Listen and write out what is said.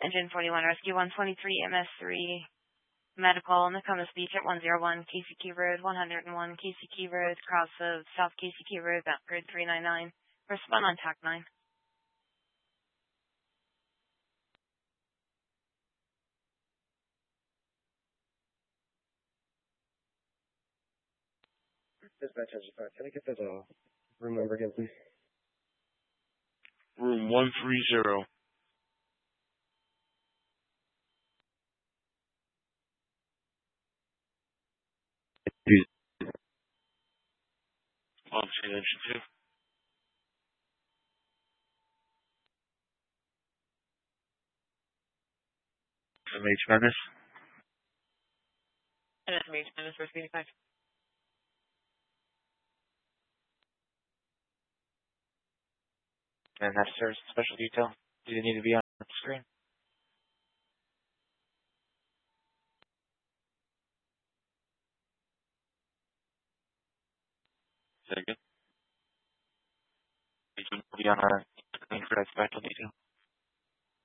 Engine 41 Rescue 123 MS3 Medical, Nakoma Beach at 101 KCK Road, 101 KCK Road, cross of South KCK Road, Mount Grid 399. Respond on TAC 9. Dispatch, can I get that room number again, please? Room 130. Engine 2. MH Menace. MH Menace, first 85. And that's Sir Special Detail. Do you need to be on the screen? Say again. Will be on our screen for that Special Detail.